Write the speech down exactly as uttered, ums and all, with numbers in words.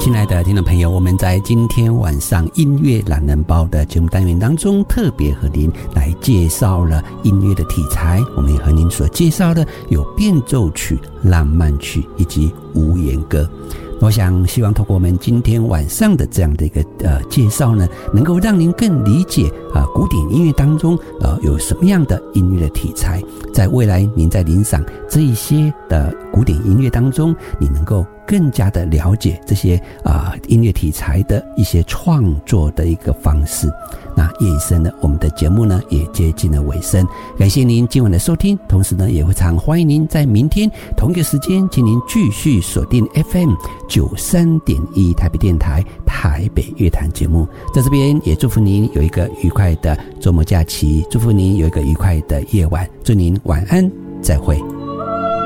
亲爱的听众朋友，我们在今天晚上音乐懒人包的节目单元当中，特别和您来介绍了音乐的题材。我们也和您所介绍的有变奏曲、浪漫曲以及无言歌。我想希望透过我们今天晚上的这样的一个呃介绍呢，能够让您更理解啊、呃、古典音乐当中呃有什么样的音乐的题材，在未来您在欣赏这一些的古典音乐当中，你能够更加的了解这些啊、呃、音乐题材的一些创作的一个方式。那夜已深了，我们的节目呢也接近了尾声，感谢您今晚的收听，同时呢也非常欢迎您在明天同一个时间，请您继续锁定 F M 九十三点一 台北电台台北乐坛节目。在这边也祝福您有一个愉快的周末假期，祝福您有一个愉快的夜晚，祝您晚安，再会。